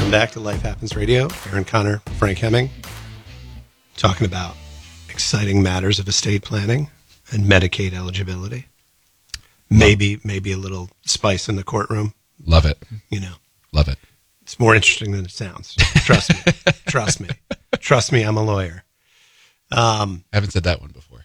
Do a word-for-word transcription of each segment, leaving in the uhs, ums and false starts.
Welcome back to Life Happens Radio. Aaron Connor, Frank Hemming, talking about exciting matters of estate planning and Medicaid eligibility. Maybe, maybe a little spice in the courtroom. Love it. You know, love it. It's more interesting than it sounds. Trust me. Trust me. Trust me. I'm a lawyer. Um, I haven't said that one before.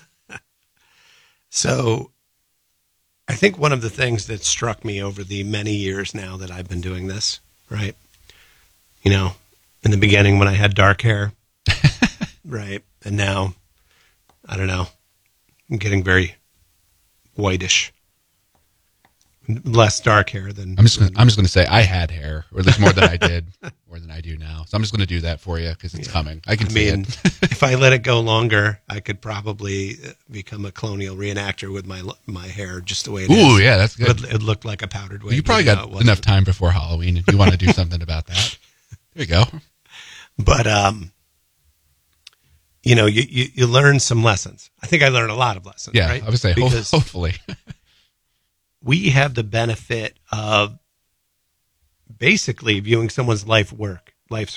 So I think one of the things that struck me over the many years now that I've been doing this, right? You know, in the beginning when I had dark hair, right? And now, I don't know, I'm getting very whitish. Less dark hair than... I'm just gonna, I'm just going to say I had hair, or at least more than I did, more than I do now. So I'm just going to do that for you because it's yeah. coming. I can I see mean, it. If I let it go longer, I could probably become a colonial reenactor with my my hair just the way it Ooh, is. Ooh, yeah, that's good. It, it looked like a powdered wig. Well, you probably got enough time before Halloween if you want to do something about that. There you go. But, um, you know, you, you, you learn some lessons. I think I learned a lot of lessons, yeah, right? I would say because hopefully. we have the benefit of basically viewing someone's life work, life's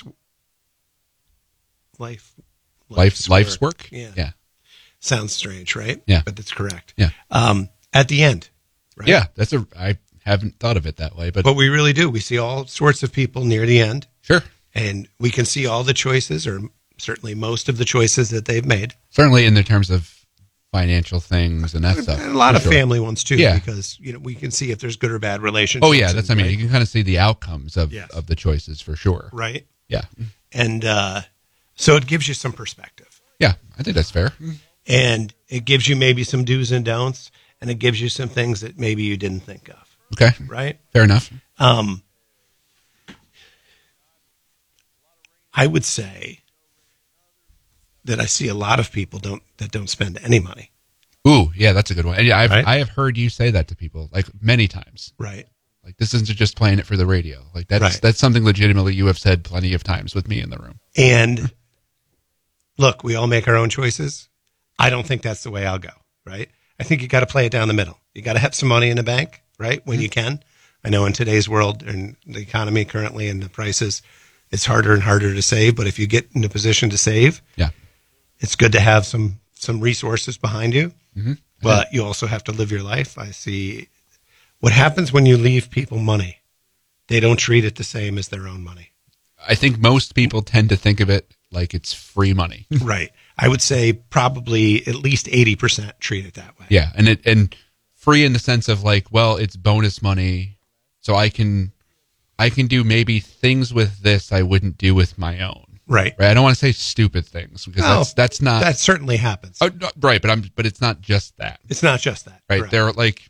life, life's, life's work. work. Yeah. Yeah. Sounds strange, right? Yeah. But that's correct. Yeah. Um, at the end, right? Yeah. That's a, I haven't thought of it that way, but. But we really do. We see all sorts of people near the end. Sure. And we can see all the choices, or certainly most of the choices that they've made. Certainly in the terms of financial things and that stuff. And a lot of sure. family ones too, yeah. because you know we can see if there's good or bad relationships. Oh yeah, that's and, I mean right? you can kind of see the outcomes of, yes. of the choices for sure. Right. Yeah. And uh, so it gives you some perspective. Yeah, I think that's fair. And it gives you maybe some do's and don'ts, and it gives you some things that maybe you didn't think of. Okay. Right? Fair enough. Um, I would say that I see a lot of people don't that don't spend any money. Ooh, yeah, that's a good one. And yeah, I've Right? I have heard you say that to people like many times. Right. Like this isn't just playing it for the radio. Like that's Right. that's something legitimately you have said plenty of times with me in the room. And look, we all make our own choices. I don't think that's the way I'll go, right? I think you got to play it down the middle. You got to have some money in the bank, right? When mm-hmm. you can. I know in today's world and the economy currently and the prices, it's harder and harder to save. But if you get in a position to save, yeah, it's good to have some, some resources behind you. Mm-hmm. But you also have to live your life. I see what happens when you leave people money. They don't treat it the same as their own money. I think most people tend to think of it like it's free money. Right. I would say probably at least eighty percent treat it that way. Yeah. And it, and free in the sense of like, well, it's bonus money. So I can, I can do maybe things with this I wouldn't do with my own. Right. Right. I don't want to say stupid things because No, that's, that's not, that certainly happens. oh, no, right. But I'm, but it's not just that. It's not just that. Right. Correct. They're like,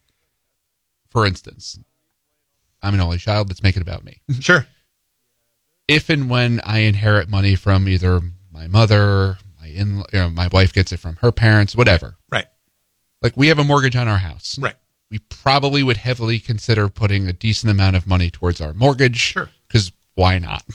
for instance, I'm an only child. Let's make it about me. Sure. If and when I inherit money from either my mother, my in, you know, my wife gets it from her parents, whatever. Right. Like we have a mortgage on our house. Right. We probably would heavily consider putting a decent amount of money towards our mortgage. Sure. Because why not?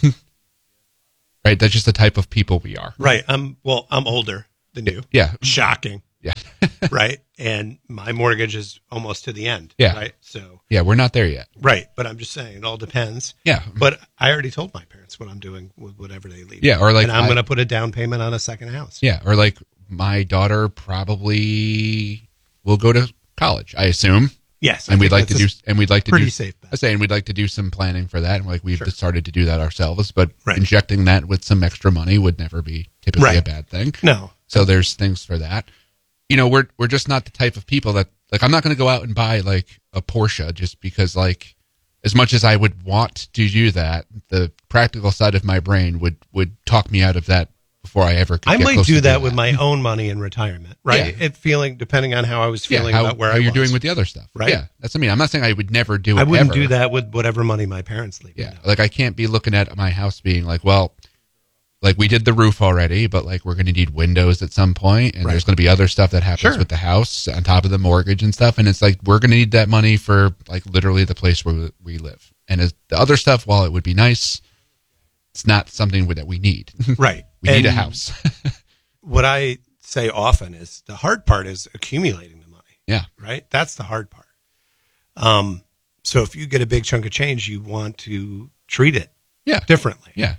Right. That's just the type of people we are. Right. I'm well. I'm older than you. Yeah. Shocking. Yeah. Right. And my mortgage is almost to the end. Yeah. Right. So. Yeah, we're not there yet. Right. But I'm just saying it all depends. Yeah. But I already told my parents what I'm doing with whatever they leave. Yeah. Or like, and I'm I- going to put a down payment on a second house. Yeah. Or like my daughter probably will go to college, I assume. Yes. I And we'd think like to do, that's and we'd like to pretty do, safe bet. I say, and we'd like to do some planning for that. And like we've Sure. started to do that ourselves, but Right. injecting that with some extra money would never be typically Right. a bad thing. No. So there's things for that. You know, we're, we're just not the type of people that, like, I'm not going to go out and buy like a Porsche just because, like, as much as I would want to do that, the practical side of my brain would, would talk me out of that before I ever could I get might close do to that doing with my own money in retirement. Right. Yeah. It feeling, depending on how I was feeling yeah, how, about where how I you're was. doing with the other stuff. Right. Yeah. That's what I mean. I'm not saying I would never do it I wouldn't ever. do that with whatever money my parents leave. Yeah. me. Like I can't be looking at my house being like, well, like we did the roof already, but like we're going to need windows at some point, and Right. there's going to be other stuff that happens Sure. with the house on top of the mortgage and stuff. And it's like we're going to need that money for like literally the place where we live. And as the other stuff, while it would be nice, it's not something that we need. Right. We need a And house. What I say often is the hard part is accumulating the money. Yeah. Right. That's the hard part. Um. So if you get a big chunk of change, you want to treat it Yeah. differently. Yeah.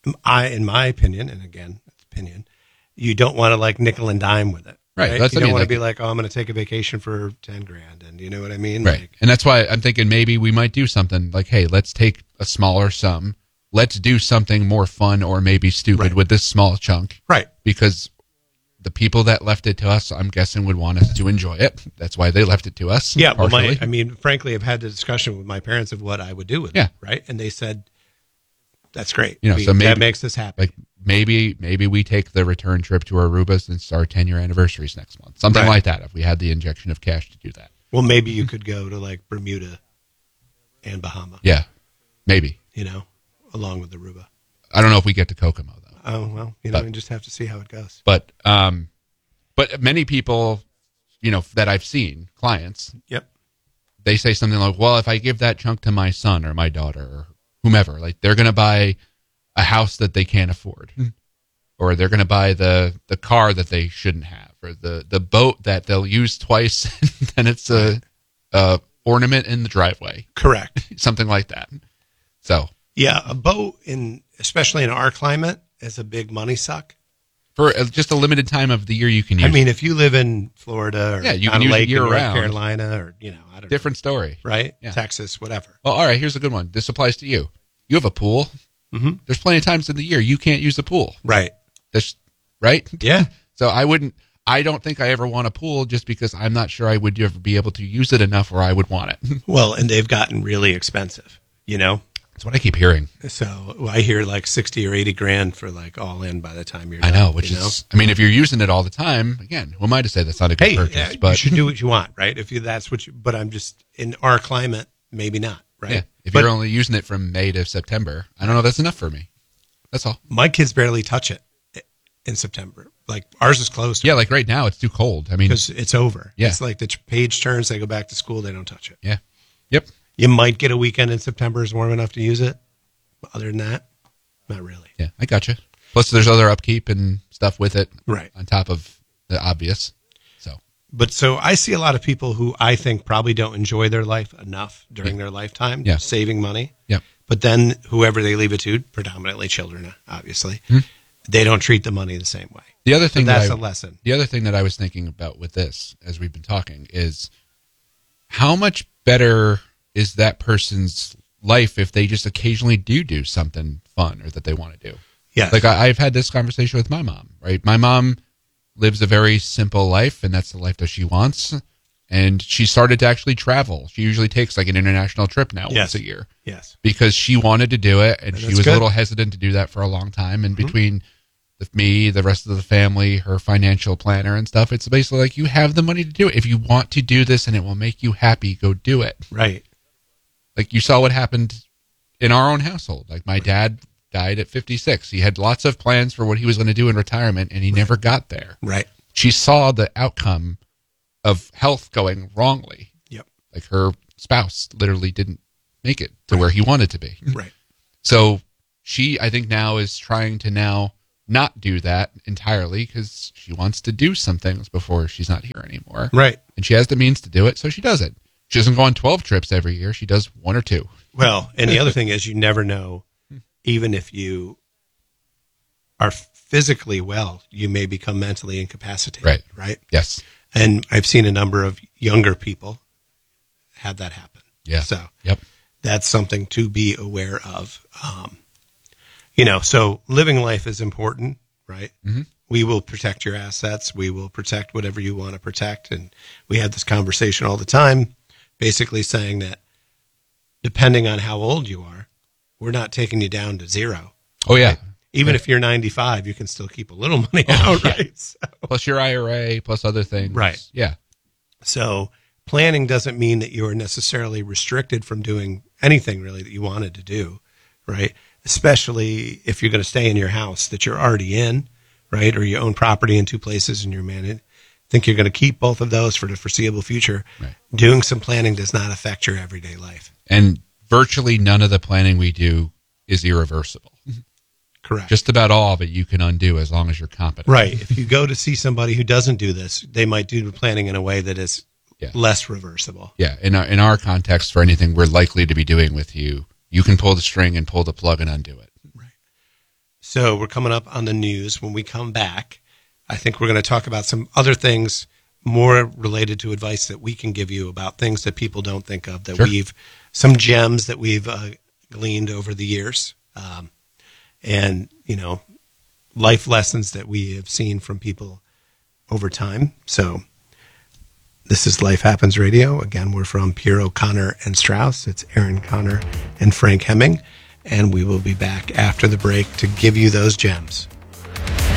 I, in my opinion, and again, it's opinion, you don't want to like nickel and dime with it. Right. Right? That's you what I don't mean, want like- to be like, oh, I'm going to take a vacation for ten grand. And you know what I mean? Right. Like, And that's why I'm thinking maybe we might do something like, hey, let's take a smaller sum. Let's do something more fun or maybe stupid Right. with this small chunk. right. Because the people that left it to us, I'm guessing, would want us to enjoy it. That's why they left it to us. Yeah. Well, my, partially. I mean, frankly, I've had the discussion with my parents of what I would do with Yeah. it. Right. And they said, that's great. You know, We- so maybe- that makes us happy. like maybe maybe we take the return trip to Aruba since our ten year anniversaries next month. Something Right. like that, if we had the injection of cash to do that. well, maybe you could go to like Bermuda and Bahama, Yeah. Maybe. you know, along with Aruba. I don't know if we get to Kokomo though. Oh, well, you know, But- we just have to see how it goes. But um but many people, you know, that I've seen, clients, Yep. they say something like, well, if I give that chunk to my son or my daughter or whomever, like they're going to buy a house that they can't afford, or they're going to buy the, the car that they shouldn't have, or the, the boat that they'll use twice, and then it's a, a ornament in the driveway, Correct. something like that. So Yeah. A boat, in especially in our climate, is a big money suck. for uh, just a limited time of the year, you can use I mean, if you live in Florida or Yeah, you on can a use it lake in year North round. Carolina or, you know, I don't different story. know, right? Yeah. Texas, whatever. Well, all right, here's a good one. This applies to you. You have a pool. Mm-hmm. There's plenty of times in the year you can't use the pool. Right. That's right. Yeah. So I wouldn't. I don't think I ever want a pool just because I'm not sure I would ever be able to use it enough where I would want it. Well, and they've gotten really expensive, you know? That's what I keep hearing. So I hear like sixty or eighty grand for like all in by the time you're I done, know, which you is. I mean, if you're using it all the time, again, who am I to say that's not a good Hey, purchase? yeah, you but should do what you want, right? If you, that's what you, but I'm just, in our climate, maybe not, right? yeah, if But you're only using it from May to September, I don't know if that's enough for me. That's all. my kids barely touch it in September. Like ours is closed. Yeah, like right now it's too cold. I mean, Because it's over. Yeah. It's like the ch- page turns, they go back to school, they don't touch it. yeah, yep. You might get a weekend in September is warm enough to use it. But other than that, not really. Yeah, I gotcha. Plus, there's other upkeep and stuff with it, Right. on top of the obvious. So, But so I see a lot of people who I think probably don't enjoy their life enough during Yeah. their lifetime, Yeah. saving money. yep. But then whoever they leave it to, predominantly children, obviously, Hmm. they don't treat the money the same way. The other So thing that's that a I, lesson. the other thing that I was thinking about with this, as we've been talking, is how much better is that person's life if they just occasionally do do something fun or that they want to do. Yes. Like I, I've had this conversation with my mom, right? My mom lives a very simple life, and that's the life that she wants. And she started to actually travel. She usually takes like an international trip now Yes. once a year yes. because she wanted to do it, and, And she that's was good. a little hesitant to do that for a long time. And Mhm. between the, me, the rest of the family, her financial planner and stuff, it's basically like you have the money to do it. If you want to do this and it will make you happy, go do it. Right. Like you saw what happened in our own household. Like my dad died at fifty-six. He had lots of plans for what he was going to do in retirement, and he never got there. Right. She saw the outcome of health going wrongly. Yep. Like her spouse literally didn't make it to where he wanted to be. Right. So she, I think now is trying to now not do that entirely because she wants to do some things before she's not here anymore. Right. And she has the means to do it, so she does it. She doesn't go on twelve trips every year. She does one or two. Well, and the other thing is you never know, even if you are physically well, you may become mentally incapacitated. Right. Right. Yes. And I've seen a number of younger people have that happen. Yeah. So Yep. that's something to be aware of. Um, you know, so living life is important, right? Mhm. We will protect your assets. We will protect whatever you want to protect. And we have this conversation all the time, basically saying that depending on how old you are, we're not taking you down to zero. Oh, yeah. Even Right. if you're ninety-five, you can still keep a little money out, yeah. right? So, Plus your I R A, plus other things. Right. Yeah. so planning doesn't mean that you are necessarily restricted from doing anything really that you wanted to do, right? Especially if you're going to stay in your house that you're already in, right? Or you own property in two places and you're managed. Think you're going to keep both of those for the foreseeable future. Right. Doing some planning does not affect your everyday life. And virtually none of the planning we do is irreversible. Correct. Just about all of it you can undo as long as you're competent. right. If you go to see somebody who doesn't do this, they might do the planning in a way that is Yeah. less reversible. Yeah. In our, in our context, for anything we're likely to be doing with you, you can pull the string and pull the plug and undo it. Right. So we're coming up on the news. When we come back, I think we're going to talk about some other things more related to advice that we can give you about things that people don't think of, that Sure. we've, some gems that we've uh, gleaned over the years. Um, and, you know, life lessons that we have seen from people over time. So this is Life Happens Radio. Again, we're from Pierre O'Connor and Strauss. It's Aaron Connor and Frank Hemming. And we will be back after the break to give you those gems.